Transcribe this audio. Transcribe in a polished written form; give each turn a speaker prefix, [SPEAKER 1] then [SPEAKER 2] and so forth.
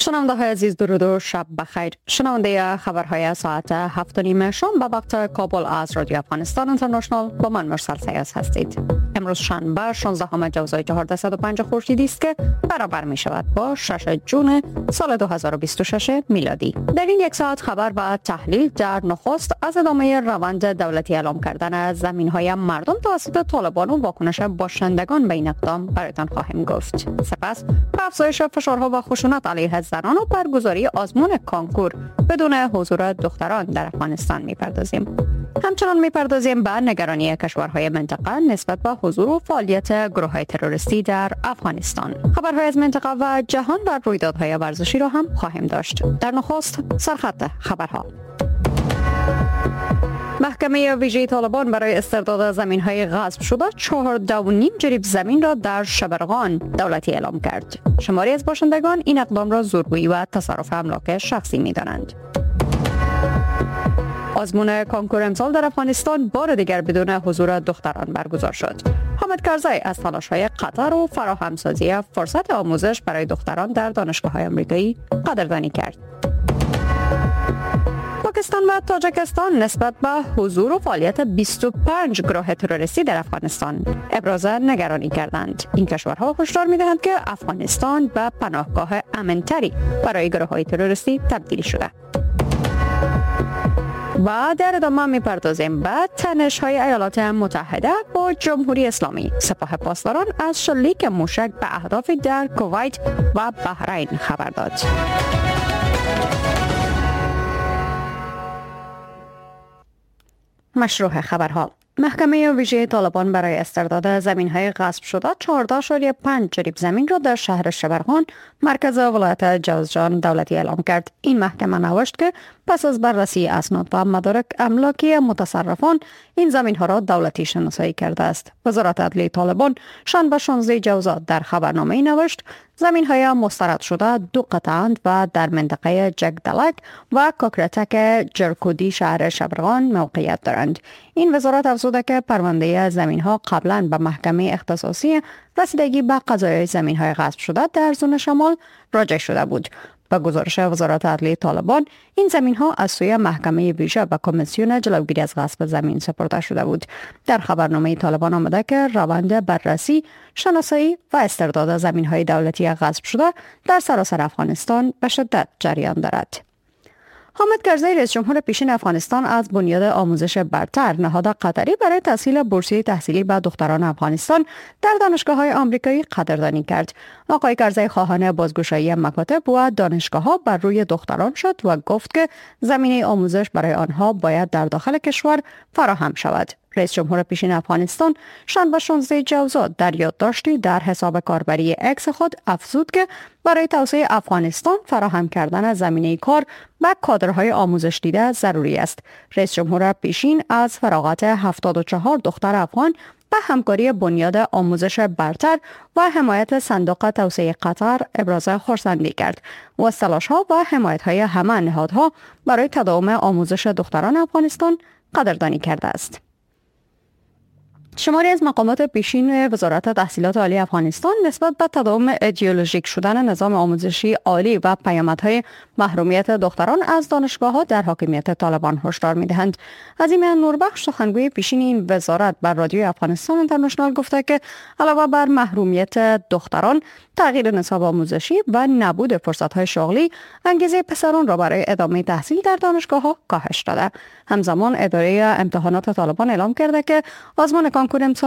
[SPEAKER 1] شنونده های عزیز درود و شب بخیر. شنونده خبرهای ساعت 7:30 شام به وقت کابل از رادیو افغانستان اینترنشنال با من مرسل سیاس هستید. امروز شنبه 16 جوزای 1405 خورشیدی است که برابر می شود با 6 جون سال 2026 میلادی. در این یک ساعت خبر و تحلیل در نخست از ادامه روند دولتی اعلام کردن زمین های مردم توسط طالبان و واکنش باشندگان به این اقدام برایتان خواهیم گفت. سپس به افزایش فشارها و خشونت علیه زنان و برگزاری آزمون کانکور بدون حضور دختران در افغانستان میپردازیم. همچنان میپردازیم به نگرانی کشورهای منطقه نسبت به حضور و فعالیت گروه‌های تروریستی در افغانستان. خبرهای از منطقه و جهان و رویدادهای ورزشی را هم خواهیم داشت. در نخست سرخط خبرها. محکمه ویژه طالبان برای استرداد زمین‌های غصب شده 4.5 جریب زمین را در شبرغان دولتی اعلام کرد. شماری از باشندگان این اقدام را زورگویی و تصرف املاک شخصی می‌دانند. آزمون کانکور امسال در افغانستان بار دیگر بدون حضور دختران برگزار شد. حامد کرزی از تلاش‌های قطر و فراهمسازی فرصت آموزش برای دختران در دانشگاه‌های آمریکایی قدردانی کرد. پاکستان و تاجیکستان نسبت به حضور و فعالیت 25 گروه تروریستی در افغانستان ابراز نگرانی کردند. این کشورها هشدار می‌دهند که افغانستان به پناهگاه امن‌تری برای گروه‌های تروریستی تبدیل شده. و در ادامه می‌پردازیم به تنش‌های ایالات متحده با جمهوری اسلامی. سپاه پاسداران از شلیک موشک به اهداف در کویت و بحرین خبر داد. مشروع خبرها. محکمه ویژه طالبان برای استرداد زمین‌های غصب شده 14.5 جریب زمین را در شهر شبرغان مرکز ولایت جوزجان دولتی اعلام کرد. این محکمه نوشت که پس از بررسی اسناد و مدارک املاکی متصرفان این زمین‌ها را دولتی شناسایی کرده است. وزارت عدلیه طالبان شنبه 16 جوزا در خبرنامه‌ای نوشت زمین‌های مسترد شده 2 قطعاند و در منطقه جگدلک و کاکرتک جرکودی شهر شبرغان موقعیت دارند. این وزارت افزوده که پرونده زمین‌ها قبلا به محکمه اختصاصی رسیدگی به قضایای زمین‌های غصب شده در زون شمال راجع شده بود. با گزارش وزارت عدلیه طالبان این زمین‌ها از سوی محکمه ویژه و کمیسیون جلوگیری از غصب زمین سپرده شده بود. در خبرنامه طالبان آمده که روند بررسی، شناسایی و استرداد زمین‌های دولتی غصب شده در سراسر افغانستان به شدت جریان دارد. حامد کرزی رئیس جمهور پیشین افغانستان از بنیاد آموزش برتر نهاد قطری برای تسهیل بورسیه تحصیلی به دختران افغانستان در دانشگاه‌های آمریکایی قدردانی کرد. آقای کرزی خواهان بازگشایی مکاتب و دانشگاه‌ها بر روی دختران شد و گفت که زمینه آموزش برای آنها باید در داخل کشور فراهم شود. رئیس جمهور پیشین افغانستان شنبه 16 جوزا در یادداشتی در حساب کاربری اکس خود افزود که برای توسعه افغانستان فراهم کردن زمینه کار به کادرهای آموزش دیده ضروری است. رئیس جمهور پیشین از فراغت 74 دختر افغان به همکاری بنیاد آموزش برتر و حمایت صندوق توسعه قطر ابراز خرسندی کرد و از تلاش‌ها و حمایت‌های همه نهادها برای تداوم آموزش دختران افغانستان قدردانی کرده است. شماری از مقامات پیشین وزارت تحصیلات عالی افغانستان نسبت به تداوم ایدئولوژیک شدن نظام آموزشی عالی و پیامدهای محرومیت دختران از دانشگاه‌ها در حاکمیت طالبان هشدار می‌دهند. عظیم نوربخش سخنگوی پیشین این وزارت بر رادیو افغانستان اینترنشنال گفته که علاوه بر محرومیت دختران، تغییر نصاب آموزشی و نبود فرصت‌های شغلی انگیزه پسران را برای ادامه تحصیل در دانشگاه‌ها کاهش داده. همزمان اداره امتحانات طالبان اعلام کرده که آزمون کانکور امسال